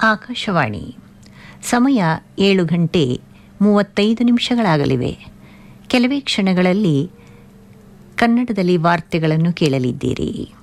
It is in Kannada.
ಆಕಾಶವಾಣಿ ಸಮಯ 7:35 ಕೆಲವೇ ಕ್ಷಣಗಳಲ್ಲಿ ಕನ್ನಡದಲ್ಲಿ ವಾರ್ತೆಗಳನ್ನು ಕೇಳಲಿದ್ದೀರಿ.